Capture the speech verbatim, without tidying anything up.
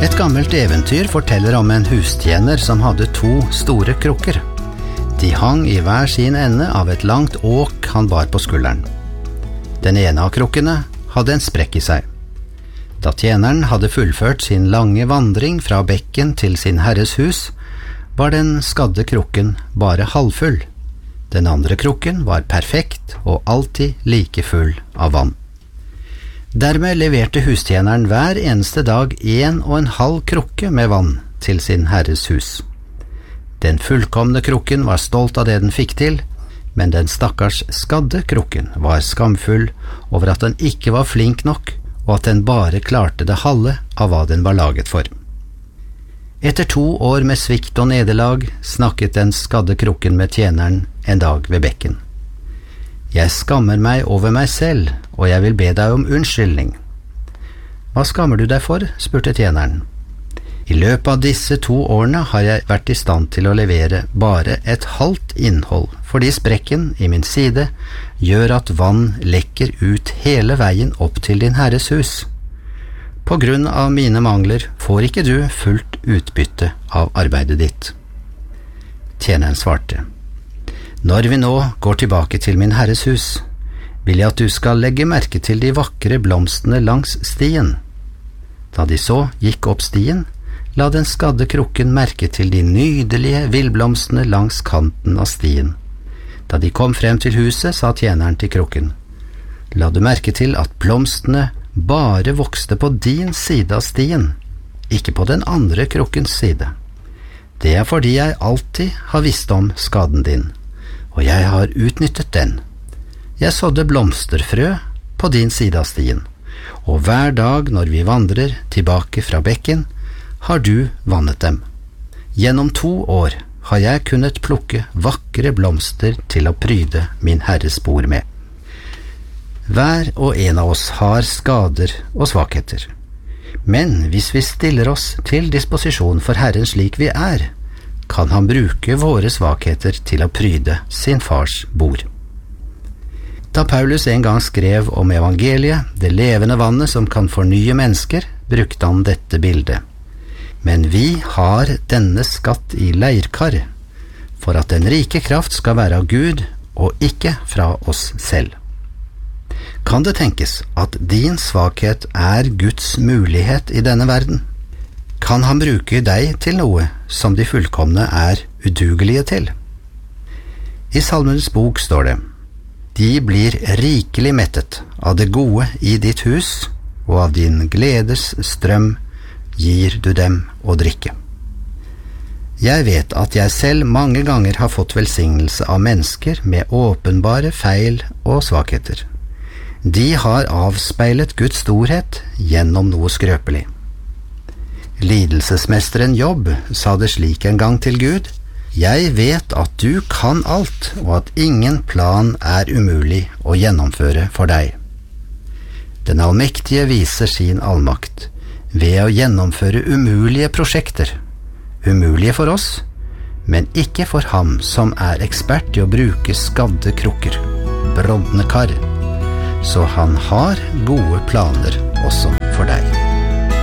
Et gammelt eventyr forteller om en hustjener som hadde to store krukker. De hang i hver sin ende av et langt åk han bar på skulderen. Den ene av krukkene hadde en sprekk i seg. Da tjeneren hadde fullført sin lange vandring fra bekken til sin herres hus, var den skadde krukken bare halvfull. Den andre krukken var perfekt og alltid like full av vann. Dermed leverte hustjeneren hver eneste dag en og en halv krukke med vann til sin herres hus. Den fullkomne krukken var stolt av det den fikk til, men den stakkars skadde krukken var skamfull over at den ikke var flink nok, og at den bare klarte det halve av hva den var laget for. Etter to år med svikt og nederlag snakket den skadde krukken med tjeneren en dag ved bekken. «Jeg skammer meg over meg selv, og jeg vil be deg om unnskyldning.» «Hva skammer du deg for?» spurte tjeneren. «I løpet av disse to årene har jeg vært i stand til å levere bare et halvt innhold, fordi sprekken i min side gjør at vann lekker ut hele veien opp til din herres hus. På grunn av mine mangler får ikke du fullt utbytte av arbeidet ditt.» Tjeneren svarte: «Når vi nå går tilbake til min herres hus, vil jeg at du skal legge merke til de vakre blomstene langs stien.» Da de så gikk opp stien, la den skadde krukken merke til de nydelige villblomstene langs kanten av stien. Da de kom frem til huset, sa tjeneren til krukken: «La du merke til at blomstene bare vokste på din side av stien, ikke på den andre krukkens side. Det er fordi jeg alltid har visst om skaden din, og jeg har utnyttet den. Jeg sådde blomsterfrø på din side av stien, og hver dag når vi vandrer tilbake fra bekken, har du vannet dem. Gjennom to år har jeg kunnet plukke vakre blomster til å pryde min herres bord med. Hver og en av oss har skader og svakheter, men hvis vi stiller oss til disposisjon for Herren slik vi er, kan han bruke våre svakheter til å pryde sin fars bord. Da Paulus en gang skrev om evangeliet, det levende vannet som kan fornye mennesker, brukte han dette bildet. Men vi har denne skatt i leirkar, for at den rike kraft skal være av Gud, og ikke fra oss selv. Kan det tenkes at din svakhet er Guds mulighet i denne verden? Kan han bruke deg til noe som de fullkomne er udugelige til? I Salmenes bok står det: «De blir rikelig mettet av det gode i ditt hus, og av din gledes strøm gir du dem å drikke.» Jeg vet at jeg selv mange ganger har fått velsignelse av mennesker med åpenbare feil og svakheter. De har avspeilet Guds storhet gjennom noe skrøpelig. Lidelsesmesteren Jobb sa det slik en gang til Gud: «Jeg vet at du kan alt, og at ingen plan er umulig å gjennomføre for deg.» Den allmektige viser sin allmakt ved å gjennomføre umulige prosjekter, umulige for oss, men ikke for ham som er ekspert i å bruke skadde krukker, brodne kar. Så han har gode planer også for deg.